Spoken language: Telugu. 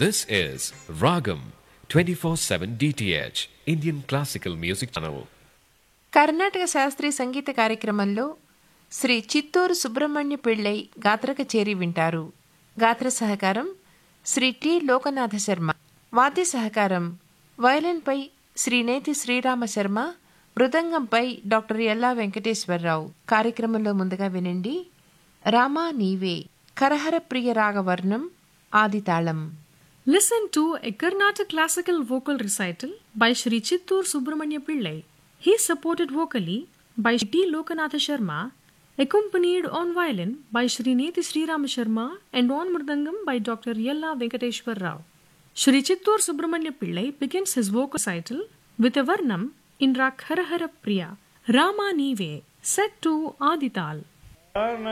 This is Ragam 24/7 DTH Indian Classical Music Channel. Karnataka శాస్త్రీయ సంగీత కార్యక్రమంలో శ్రీ చిత్తూరు సుబ్రహ్మణ్య పిళ్ళై గాత్ర కచేరీ వింటారు. గాత్ర సహకారం శ్రీ టి లోకనాథ శర్మ. వాద్య సహకారం వయలిన్పై శ్రీ నేతి శ్రీరామ శర్మ, మృదంగంపై డాక్టర్ ఎల్లా వెంకటేశ్వరరావు. కార్యక్రమంలో ముందుగా వినండి రామా నీవే, కరహర ప్రియ రాగవర్ణం, ఆదితాళం. Listen to a Carnatic classical vocal recital by Sri Chittur Subramanya Pillai. He is supported vocally by T. Lokanatha Sharma, accompanied on violin by Sri Nethi Sri Rama Sharma and on mridangam by Dr. Yella Venkateshwar Rao. Sri Chittur Subramanya Pillai begins his vocal recital with a varnam in Rak Hara Hara Priya, Rama Nive, set to Adital.